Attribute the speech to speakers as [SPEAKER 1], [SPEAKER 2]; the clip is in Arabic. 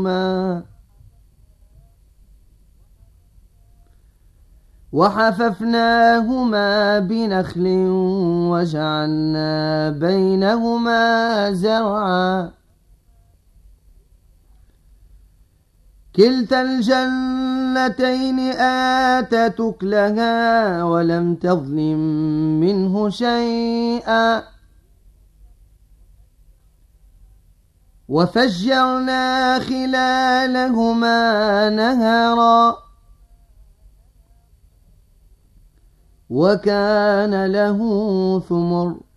[SPEAKER 1] وحففناهما بنخل وجعلنا بينهما زرعا كلتا الجنتين آتت أكلها ولم تظلم منه شيئا وفجرنا خلالهما نهرا وكان له ثمر